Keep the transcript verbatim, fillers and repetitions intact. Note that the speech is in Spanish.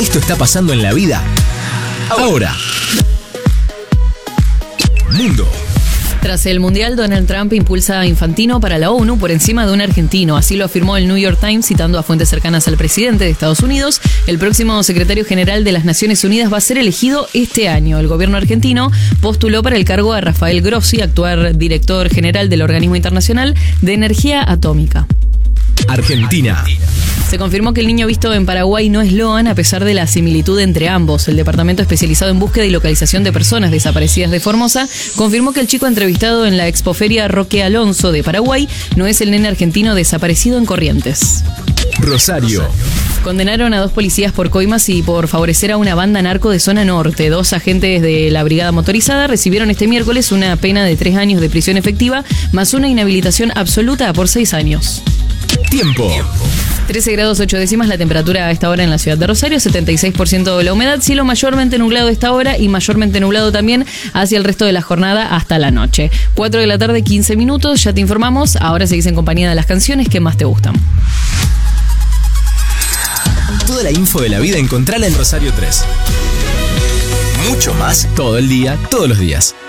Esto está pasando en la vida ahora. Mundo. Tras el Mundial, Donald Trump impulsa a Infantino para la ONU por encima de un argentino. Así lo afirmó el New York Times, citando a fuentes cercanas al presidente de Estados Unidos. El próximo secretario general de las Naciones Unidas va a ser elegido este año. El gobierno argentino postuló para el cargo a Rafael Grossi, actual director general del Organismo Internacional de Energía Atómica. Argentina. Se confirmó que el niño visto en Paraguay no es Loan, a pesar de la similitud entre ambos. El departamento especializado en búsqueda y localización de personas desaparecidas de Formosa confirmó que el chico entrevistado en la expoferia Roque Alonso de Paraguay no es el nene argentino desaparecido en Corrientes. Rosario. Condenaron a dos policías por coimas y por favorecer a una banda narco de zona norte. Dos agentes de la brigada motorizada recibieron este miércoles una pena de tres años de prisión efectiva más una inhabilitación absoluta por seis años. Tiempo. trece grados ocho décimas la temperatura a esta hora en la ciudad de Rosario, setenta y seis por ciento de la humedad, cielo mayormente nublado a esta hora y mayormente nublado también hacia el resto de la jornada hasta la noche. cuatro de la tarde, quince minutos, ya te informamos, ahora seguís en compañía de las canciones que más te gustan. Toda la info de la vida encontrala en Rosario tres. Mucho más todo el día, todos los días.